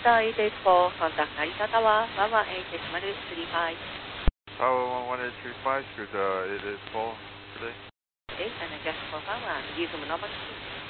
Honda 884, contact Narita Tower, Lava 88035. Tower 11835, should it is full today? Okay, and I just confirm, use the number.